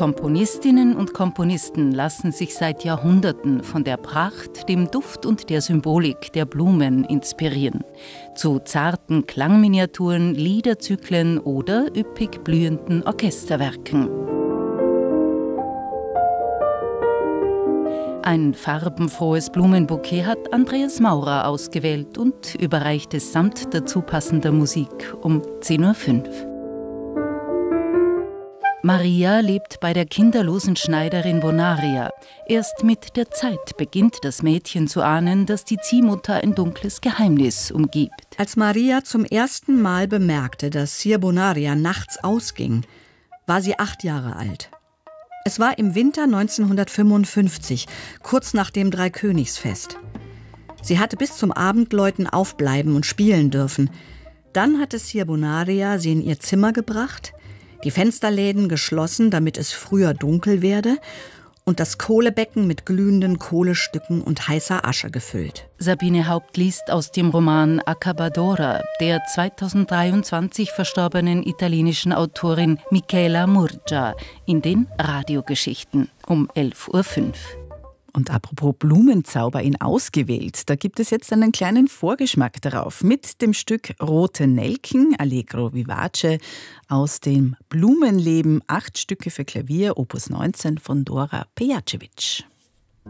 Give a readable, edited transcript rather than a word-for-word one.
Komponistinnen und Komponisten lassen sich seit Jahrhunderten von der Pracht, dem Duft und der Symbolik der Blumen inspirieren. Zu zarten Klangminiaturen, Liederzyklen oder üppig blühenden Orchesterwerken. Ein farbenfrohes Blumenbouquet hat Andreas Maurer ausgewählt und überreicht es samt dazu passender Musik um 10:05 Uhr. Maria lebt bei der kinderlosen Schneiderin Bonaria. Erst mit der Zeit beginnt das Mädchen zu ahnen, dass die Ziehmutter ein dunkles Geheimnis umgibt. Als Maria zum ersten Mal bemerkte, dass Sir Bonaria nachts ausging, war sie 8 Jahre alt. Es war im Winter 1955, kurz nach dem Dreikönigsfest. Sie hatte bis zum Abendläuten aufbleiben und spielen dürfen. Dann hatte Sir Bonaria sie in ihr Zimmer gebracht, die Fensterläden geschlossen, damit es früher dunkel werde, und das Kohlebecken mit glühenden Kohlestücken und heißer Asche gefüllt. Sabine Haupt liest aus dem Roman Accabadora der 2023 verstorbenen italienischen Autorin Michela Murgia in den Radiogeschichten um 11:05 Uhr. Und apropos Blumenzauber in Ausgewählt, da gibt es jetzt einen kleinen Vorgeschmack darauf mit dem Stück Rote Nelken, Allegro Vivace, aus dem Blumenleben, 8 Stücke für Klavier, Opus 19 von Dora Pejacevic.